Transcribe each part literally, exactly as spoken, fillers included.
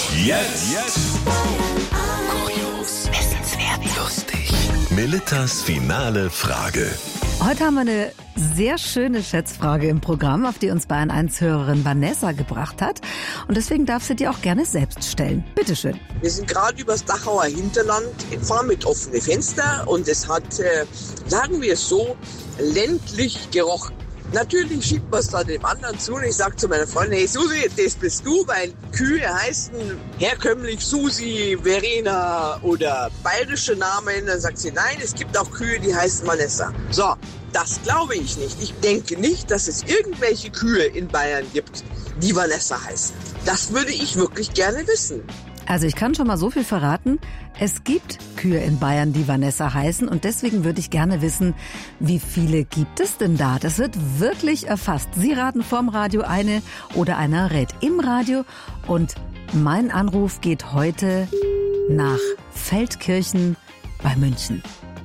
jetzt, jetzt. Kurios, wissenswert, lustig. Melittas finale Frage. Heute haben wir eine sehr schöne Schätzfrage im Programm, auf die uns Bayern eins Hörerin Vanessa gebracht hat. Und deswegen darf sie dir auch gerne selbst stellen. Bitteschön. Wir sind gerade übers Dachauer Hinterland gefahren mit offenen Fenstern und es hat, äh, sagen wir es so, ländlich gerochen. Natürlich schiebt man es da dem anderen zu und ich sage zu meiner Freundin, hey Susi, das bist du, weil Kühe heißen herkömmlich Susi, Verena oder bayerische Namen. Dann sagt sie, nein, es gibt auch Kühe, die heißen Vanessa. So, das glaube ich nicht. Ich denke nicht, dass es irgendwelche Kühe in Bayern gibt, die Vanessa heißen. Das würde ich wirklich gerne wissen. Also ich kann schon mal so viel verraten, es gibt Kühe in Bayern, die Vanessa heißen und deswegen würde ich gerne wissen, wie viele gibt es denn da? Das wird wirklich erfasst. Sie raten vorm Radio eine oder einer rät im Radio und mein Anruf geht heute nach Feldkirchen bei München.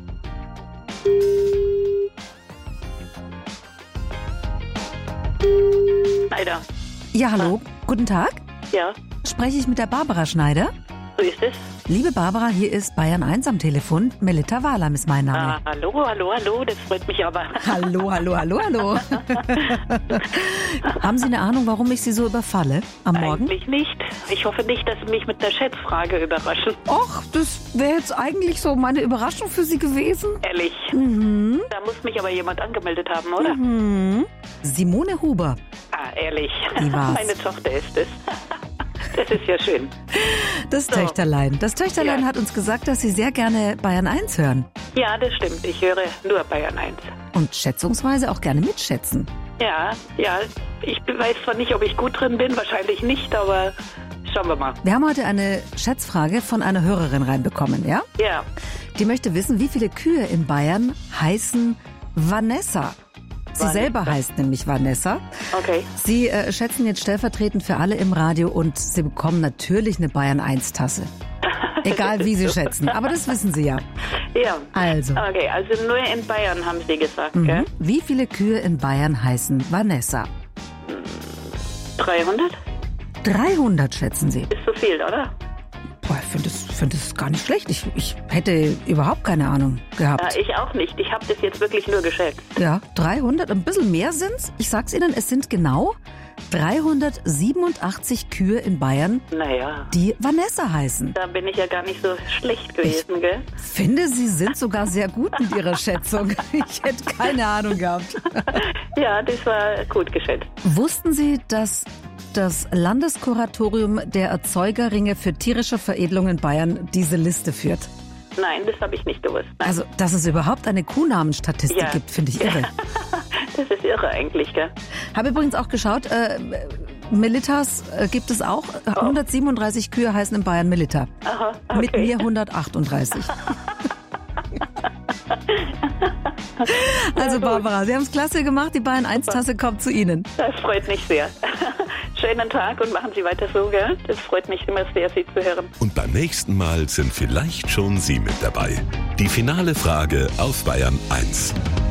Schneider. Ja, hallo, guten Tag. Ja, Spreche ich mit der Barbara Schneider? so ist es. Liebe Barbara, hier ist Bayern eins am Telefon. Melitta Wahlam ist mein Name. Ah, hallo, hallo, hallo, das freut mich aber. Hallo, hallo, hallo, hallo. Haben Sie eine Ahnung, warum ich Sie so überfalle am Morgen? Eigentlich nicht. Ich hoffe nicht, dass Sie mich mit der Schätzfrage überraschen. Och, das wäre jetzt eigentlich so meine Überraschung für Sie gewesen. Ehrlich. Mhm. Da muss mich aber jemand angemeldet haben, oder? Mhm. Simone Huber. Ah, ehrlich. Die war's. Meine Tochter ist es. Das ist ja schön. Das So. Töchterlein. Das Töchterlein Ja. hat uns gesagt, dass Sie sehr gerne Bayern eins hören. Ja, das stimmt. Ich höre nur Bayern eins. Und schätzungsweise auch gerne mitschätzen. Ja, ja. Ich weiß zwar nicht, ob ich gut drin bin, wahrscheinlich nicht, aber schauen wir mal. Wir haben heute eine Schätzfrage von einer Hörerin reinbekommen, ja? Ja. Die möchte wissen, wie viele Kühe in Bayern heißen Vanessa. Sie Vanessa. selber heißt nämlich Vanessa. Okay. Sie äh, schätzen jetzt stellvertretend für alle im Radio und Sie bekommen natürlich eine Bayern eins Tasse. Egal wie Sie schätzen, aber das wissen Sie ja. Ja. Also, Okay, also nur in Bayern haben Sie gesagt, gell? mhm. Wie viele Kühe in Bayern heißen Vanessa? dreihundert? dreihundert schätzen Sie. Ist so viel, oder? Boah, ich finde das, find das gar nicht schlecht. Ich, ich hätte überhaupt keine Ahnung gehabt. Ja, ich auch nicht. Ich habe das jetzt wirklich nur geschätzt. Ja, dreihundert, ein bisschen mehr sind's. Ich sag's Ihnen, es sind genau dreihundertsiebenundachtzig Kühe in Bayern, Naja, die Vanessa heißen. da bin ich ja gar nicht so schlecht gewesen, gell? Finde, Sie sind sogar sehr gut mit Ihrer Schätzung. Ich hätte keine Ahnung gehabt. Ja, das war gut geschätzt. Wussten Sie, dass das Landeskuratorium der Erzeugerringe für tierische Veredelung in Bayern diese Liste führt? Nein, das habe ich nicht gewusst. Nein. Also, dass es überhaupt eine Kuhnamenstatistik Ja. gibt, finde ich irre. Das ist irre eigentlich, gell? Habe übrigens auch geschaut, äh, Melittas äh, gibt es auch. hundertsiebenunddreißig Kühe heißen in Bayern Melitta. Aha, okay. Mit mir hundertachtunddreißig. Also Barbara, Sie haben es klasse gemacht. Die Bayern eins Tasse kommt zu Ihnen. Das freut mich sehr. Schönen Tag und machen Sie weiter so, gell? Das freut mich immer sehr, Sie zu hören. Und beim nächsten Mal sind vielleicht schon Sie mit dabei. Die finale Frage auf Bayern eins.